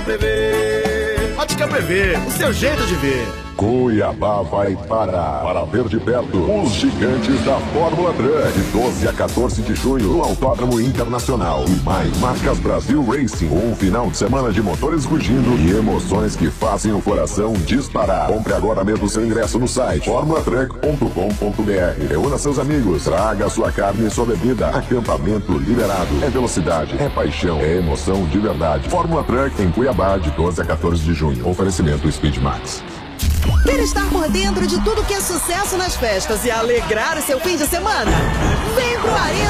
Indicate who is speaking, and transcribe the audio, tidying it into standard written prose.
Speaker 1: PV. Ótica PV, o seu jeito de ver.
Speaker 2: Cuiabá vai para ver de perto os gigantes da Fórmula Truck, de 12 a 14 de junho no Autódromo Internacional. E mais Marcas Brasil Racing, um final de semana de motores rugindo e emoções que fazem o coração disparar. Compre agora mesmo seu ingresso no site formulatruck.com.br. Reúna seus amigos, traga sua carne e sua bebida. Acampamento liberado. É velocidade, é paixão, é emoção de verdade. Fórmula Truck em Cuiabá, de 12 a 14 de junho. Oferecimento Speed Max.
Speaker 3: Quer estar por dentro de tudo que é sucesso nas festas e alegrar o seu fim de semana? Vem pro Arena